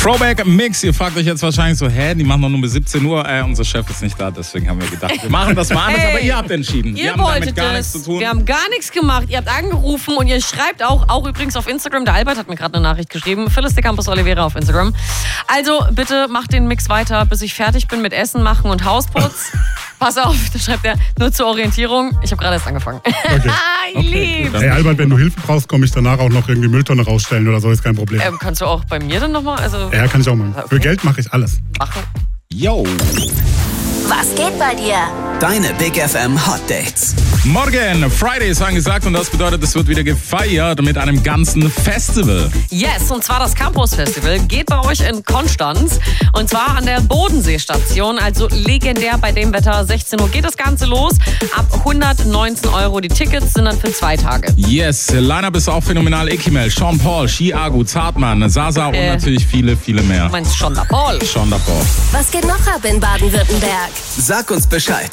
Throwback Mix. Ihr fragt euch jetzt wahrscheinlich so, die machen doch nur bis 17 Uhr. Unser Chef ist nicht da, deswegen haben wir gedacht, wir machen das mal anders. Aber ihr habt entschieden. Ihr wolltet gar nichts zu tun. Wir haben gar nichts gemacht. Ihr habt angerufen und ihr schreibt auch übrigens auf Instagram. Der Albert hat mir gerade eine Nachricht geschrieben. Phyllis de Campos Oliveira auf Instagram. Also bitte macht den Mix weiter, bis ich fertig bin mit Essen machen und Hausputz. Pass auf, da schreibt er, nur zur Orientierung. Ich habe gerade erst angefangen. Okay. Ich lieb's. Hey Albert, wenn du Hilfe brauchst, komme ich danach auch noch irgendwie Mülltonne rausstellen oder so, ist kein Problem. Kannst du auch bei mir dann nochmal? Ja, kann ich auch machen. Okay. Für Geld mache ich alles. Machen. Yo. Was geht bei dir? Deine Big FM Hot Dates. Morgen, Friday ist angesagt und das bedeutet, es wird wieder gefeiert mit einem ganzen Festival. Yes, und zwar das Campus Festival geht bei euch in Konstanz und zwar an der Bodenseestation, also legendär bei dem Wetter. 16 Uhr geht das Ganze los, ab 119 €. Die Tickets sind dann für 2 Tage. Yes, Line-Up ist auch phänomenal. Ekimel, Sean Paul, Chiago, Zartmann, Sasa und natürlich viele, viele mehr. Du meinst Shonda Paul? Shonda Paul. Was geht noch ab in Baden-Württemberg? Sag uns Bescheid.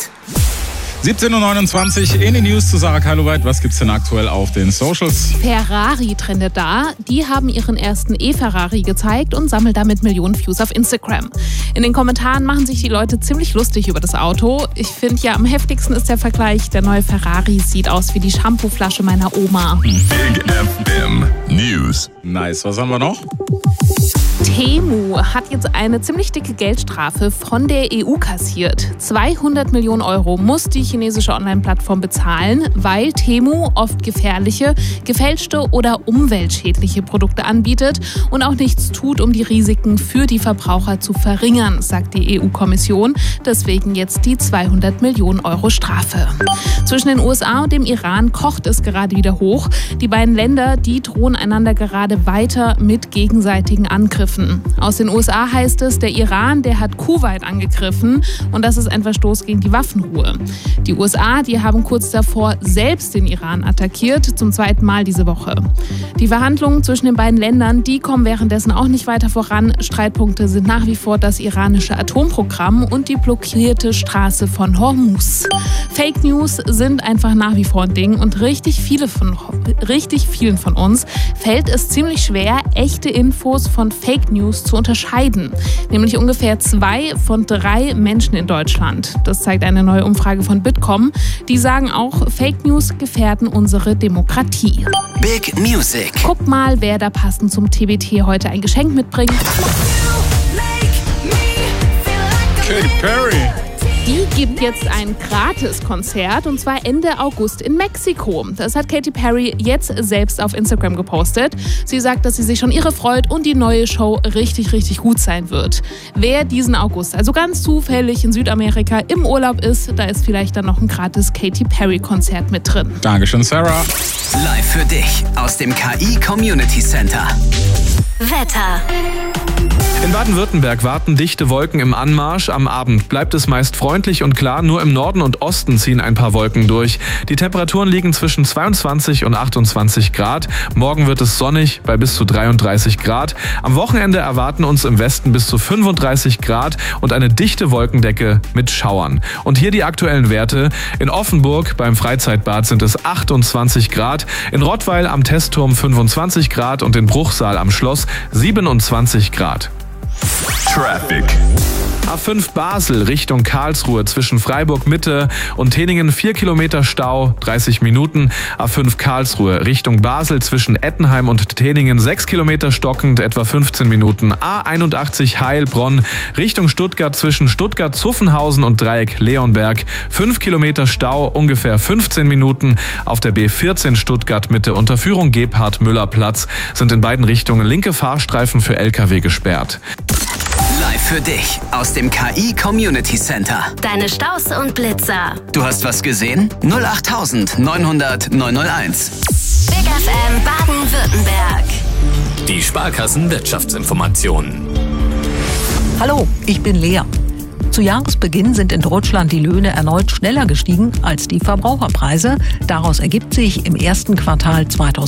17.29 Uhr in die News zu Sarah Kailoveit. Was gibt's denn aktuell auf den Socials? Ferrari trendet da. Die haben ihren ersten E-Ferrari gezeigt und sammelt damit Millionen Views auf Instagram. In den Kommentaren machen sich die Leute ziemlich lustig über das Auto. Ich finde ja am heftigsten ist der Vergleich. Der neue Ferrari sieht aus wie die Shampooflasche meiner Oma. Big FM News. Nice. Was haben wir noch? Temu hat jetzt eine ziemlich dicke Geldstrafe von der EU kassiert. 200 Millionen € muss die chinesische Online-Plattform bezahlen, weil Temu oft gefährliche, gefälschte oder umweltschädliche Produkte anbietet und auch nichts tut, um die Risiken für die Verbraucher zu verringern, sagt die EU-Kommission. Deswegen jetzt die 200 Millionen € Strafe. Zwischen den USA und dem Iran kocht es gerade wieder hoch. Die beiden Länder, die drohen einander gerade weiter mit gegenseitigen Angriffen. Aus den USA heißt es, der Iran, der hat Kuwait angegriffen und das ist ein Verstoß gegen die Waffenruhe. Die USA, die haben kurz davor selbst den Iran attackiert, zum 2. Mal diese Woche. Die Verhandlungen zwischen den beiden Ländern, die kommen währenddessen auch nicht weiter voran. Streitpunkte sind nach wie vor das iranische Atomprogramm und die blockierte Straße von Hormuz. Fake News sind einfach nach wie vor ein Ding und richtig vielen von uns fällt es ziemlich schwer, echte Infos von Fake News zu unterscheiden. Nämlich ungefähr 2 von 3 Menschen in Deutschland. Das zeigt eine neue Umfrage von Bitkom. Die sagen auch, Fake News gefährden unsere Demokratie. Big Music. Guck mal, wer da passend zum TBT heute ein Geschenk mitbringt. Katy Perry. Die gibt jetzt ein Gratis-Konzert und zwar Ende August in Mexiko. Das hat Katy Perry jetzt selbst auf Instagram gepostet. Sie sagt, dass sie sich schon irre freut und die neue Show richtig, richtig gut sein wird. Wer diesen August also ganz zufällig in Südamerika im Urlaub ist, da ist vielleicht dann noch ein gratis Katy Perry-Konzert mit drin. Dankeschön, Sarah. Live für dich aus dem KI Community Center. Wetter. In Baden-Württemberg warten dichte Wolken im Anmarsch. Am Abend bleibt es meist freundlich und klar. Nur im Norden und Osten ziehen ein paar Wolken durch. Die Temperaturen liegen zwischen 22 und 28 Grad. Morgen wird es sonnig bei bis zu 33 Grad. Am Wochenende erwarten uns im Westen bis zu 35 Grad und eine dichte Wolkendecke mit Schauern. Und hier die aktuellen Werte. In Offenburg beim Freizeitbad sind es 28 Grad. In Rottweil am Testturm 25 Grad und in Bruchsal am Schloss 27 Grad. Traffic. A5 Basel Richtung Karlsruhe zwischen Freiburg Mitte und Teningen 4 Kilometer Stau, 30 Minuten. A5 Karlsruhe Richtung Basel zwischen Ettenheim und Teningen 6 Kilometer stockend, etwa 15 Minuten. A81 Heilbronn Richtung Stuttgart zwischen Stuttgart-Zuffenhausen und Dreieck Leonberg 5 Kilometer Stau, ungefähr 15 Minuten. Auf der B14 Stuttgart Mitte unter Führung Gebhard-Müller-Platz sind in beiden Richtungen linke Fahrstreifen für LKW gesperrt. Live für dich aus dem KI Community Center. Deine Staus und Blitzer. Du hast was gesehen? 08000 900 901. Big FM Baden-Württemberg. Die Sparkassen-Wirtschaftsinformationen. Hallo, ich bin Lea. Zu Jahresbeginn sind in Deutschland die Löhne erneut schneller gestiegen als die Verbraucherpreise. Daraus ergibt sich im ersten Quartal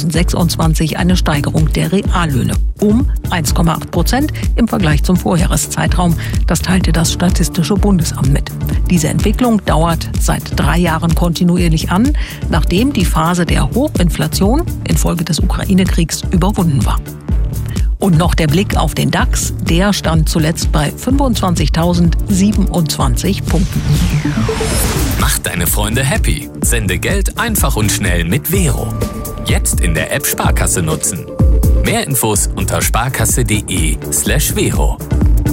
2026 eine Steigerung der Reallöhne um 1,8% im Vergleich zum Vorjahreszeitraum. Das teilte das Statistische Bundesamt mit. Diese Entwicklung dauert seit 3 Jahren kontinuierlich an, nachdem die Phase der Hochinflation infolge des Ukraine-Kriegs überwunden war. Und noch der Blick auf den DAX. Der stand zuletzt bei 25.027 Punkten. Mach deine Freunde happy. Sende Geld einfach und schnell mit Vero. Jetzt in der App Sparkasse nutzen. Mehr Infos unter sparkasse.de/Vero.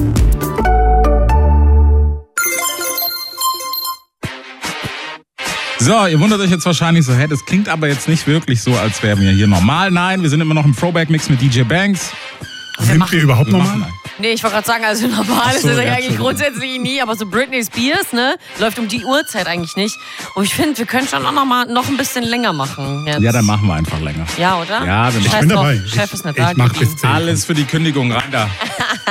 So, ihr wundert euch jetzt wahrscheinlich so, das klingt aber jetzt nicht wirklich so, als wären wir hier normal. Nein, wir sind immer noch im Throwback-Mix mit DJ Banks. Sind wir überhaupt normal? Nee, ich wollte gerade sagen, also normal ist so, das ja, eigentlich grundsätzlich nie, aber so Britney Spears, ne, läuft um die Uhrzeit eigentlich nicht. Und ich finde, wir können schon auch noch ein bisschen länger machen jetzt. Ja, dann machen wir einfach länger. Ja, oder? Ja, wir Ich machen bin dabei. Chef ist nicht da. Ich mach bis 10. alles für die Kündigung rein da.